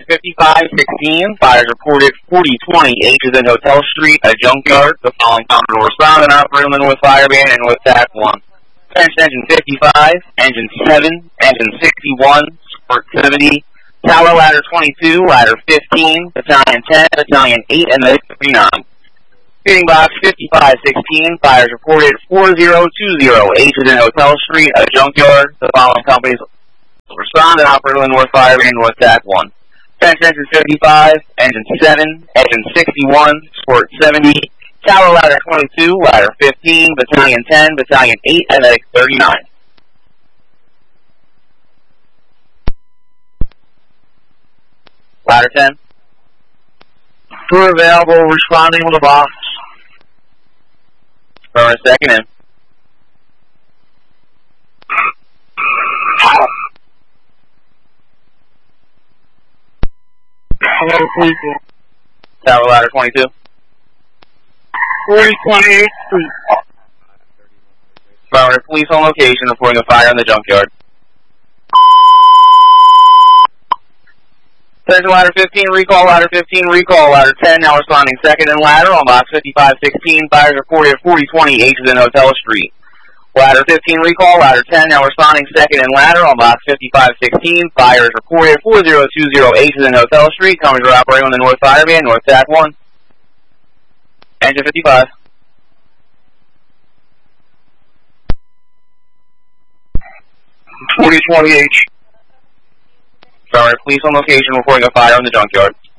5516, fires reported 4020 H is in Hotel Street, a junkyard. The following company will respond and operate on with fire ban and with TAC 1. Attention engine 55, engine 7, engine 61, support 70, tower ladder 22, ladder 15, battalion 10, battalion 8, and medic 39. Feeding box 5516, fires reported 4020 H is in Hotel Street, a junkyard. The following companies will respond and operate on North Fire and North TAC 1. Attention engine 55, engine 7, engine 61, support 70, tower ladder 22, ladder 15, battalion 10, battalion 8, and medic 39. Ladder 10. Crew available, responding with a box. For a second in. Tower ladder 22. 4028, please. Affirmative, police on location reporting a fire in the junkyard. Attention ladder 15, recall ladder 15, recall ladder 10, now responding second and ladder on box 5516, fires reported 4020 H is in Hotel Street. Ladder 15, recall ladder 10, now responding second and ladder on box 5516, fires reported 4020 H is in Hotel Street, companies are operating on the North Fire Van, North TAC 1. Engine 55. H. Sorry, police on location reporting a fire in the junkyard.